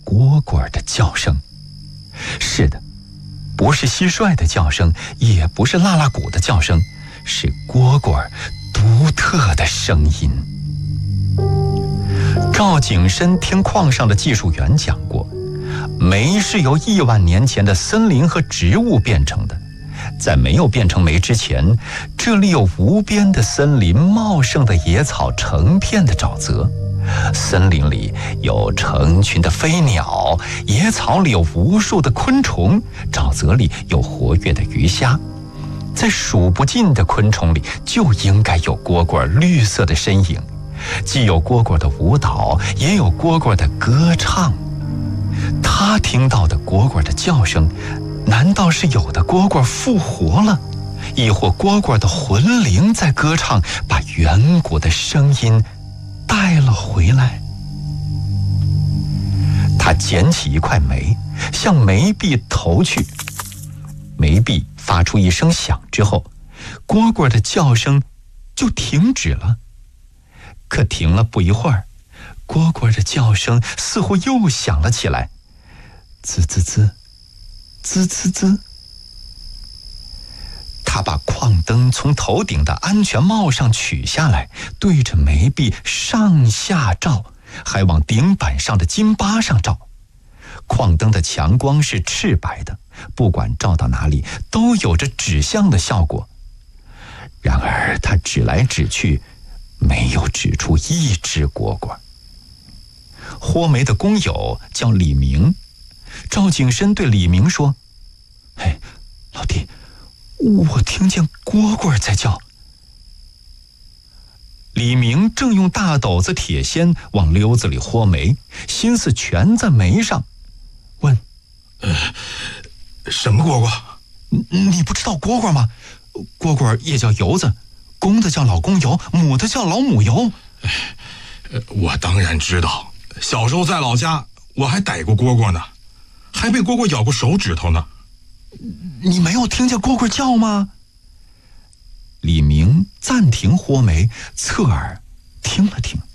蝈蝈的叫声。是的，不是蟋蟀的叫声，也不是腊腊鼓的叫声，是蝈蝈独特的声音。赵景深听矿上的技术员讲过，煤是由1万年前的森林和植物变成的。在没有变成煤之前，这里有无边的森林，茂盛的野草，成片的沼泽。森林里有成群的飞鸟，野草里有无数的昆虫，沼泽里有活跃的鱼虾。在数不尽的昆虫里，就应该有蝈蝈绿色的身影，既有蝈蝈的舞蹈，也有蝈蝈的歌唱。他听到的蝈蝈的叫声，难道是有的蝈蝈复活了，亦或蝈蝈的魂灵在歌唱，把远古的声音带了回来？他捡起一块煤，向煤壁投去。煤壁发出一声响之后，蝈蝈的叫声就停止了。可停了不一会儿，蝈蝈的叫声似乎又响了起来，滋滋滋，滋滋滋。他把矿灯从头顶的安全帽上取下来，对着煤壁上下照，还往顶板上的金巴上照。矿灯的强光是赤白的，不管照到哪里都有着指向的效果。然而他指来指去，没有指出一只蝈蝈。豁煤的工友叫李明，赵景深对李明说：“嘿，老弟，我听见蝈蝈在叫。”李明正用大斗子铁锨往溜子里豁煤，心思全在煤上，问：“ 什么蝈蝈？ 你不知道蝈蝈吗？蝈蝈也叫油子，公的叫老公油，母的叫老母油。” 我当然知道，小时候在老家我还逮过蝈蝈呢，还被蝈蝈咬过手指头呢。 你没有听见蝈蝈叫吗？李明暂停豁煤，侧耳听了听。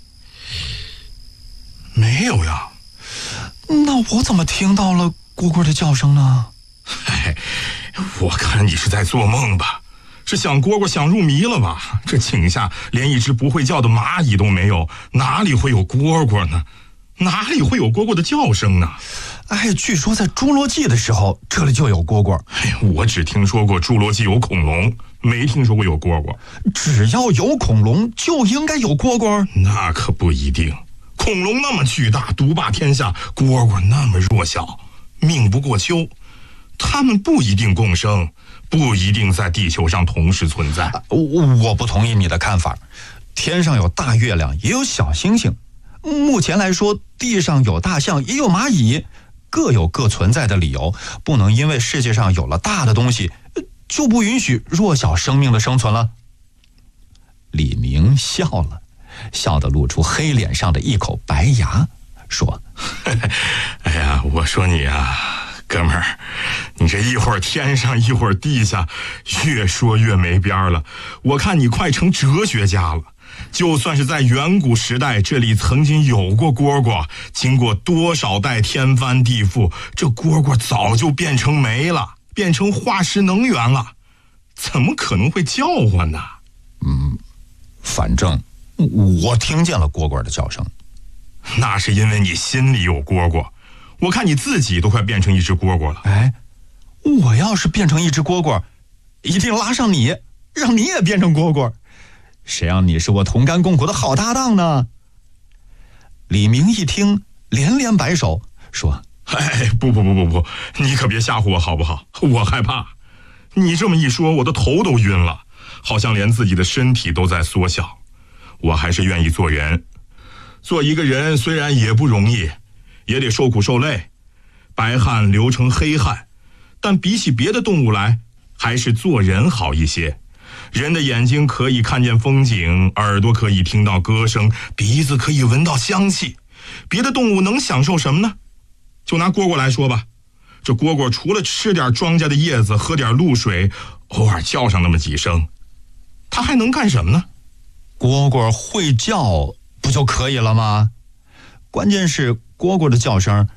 没有呀。 那我怎么听到了蝈蝈的叫声呢？ 我看你是在做梦吧，是想蝈蝈想入迷了吧？这井下连一只不会叫的蚂蚁都没有，哪里会有蝈蝈呢？哪里会有蝈蝈的叫声呢？ 据说在侏罗纪的时候，这里就有蝈蝈。 我只听说过侏罗纪有恐龙，没听说过有蝈蝈。 只要有恐龙，就应该有蝈蝈？ 那可不一定。恐龙那么巨大，独霸天下，蝈蝈那么弱小，命不过秋。它们不一定共生，不一定在地球上同时存在。 我不同意你的看法。天上有大月亮，也有小星星。目前来说，地上有大象，也有蚂蚁，各有各存在的理由，不能因为世界上有了大的东西，就不允许弱小生命的生存了。李明笑了，笑得露出黑脸上的一口白牙，说：“ 哎呀，我说你啊，哥们儿，你这一会儿天上一会儿地下，越说越没边了。我看你快成哲学家了。就算是在远古时代，这里曾经有过蝈蝈，经过多少代天翻地覆，这蝈蝈早就变成煤了，变成化石能源了，怎么可能会叫唤呢？” 反正我听见了蝈蝈的叫声。 那是因为你心里有蝈蝈，我看你自己都快变成一只蝈蝈了。 我要是变成一只蝈蝈，一定拉上你，让你也变成蝈蝈。谁让你是我同甘共苦的好搭档呢？李明一听，连连摆手说：“ 不，你可别吓唬我好不好？我害怕。你这么一说，我的头都晕了，好像连自己的身体都在缩小。我还是愿意做人。做一个人虽然也不容易，也得受苦受累，白汗流成黑汗，但比起别的动物来，还是做人好一些。人的眼睛可以看见风景，耳朵可以听到歌声，鼻子可以闻到香气。别的动物能享受什么呢？就拿蝈蝈来说吧，这蝈蝈除了吃点庄稼的叶子，喝点露水，偶尔叫上那么几声，它还能干什么呢？ 蝈蝈会叫不就可以了吗？关键是蝈蝈的叫声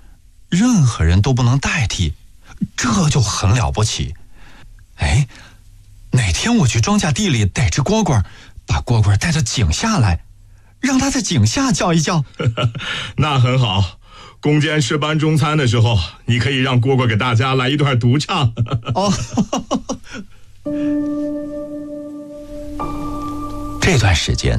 任何人都不能代替，这就很了不起。哎，哪天我去庄稼地里逮只蝈蝈，把蝈蝈带到井下来，让他在井下叫一叫。 那很好，攻坚吃班中餐的时候，你可以让蝈蝈给大家来一段独唱。 哦，这段时间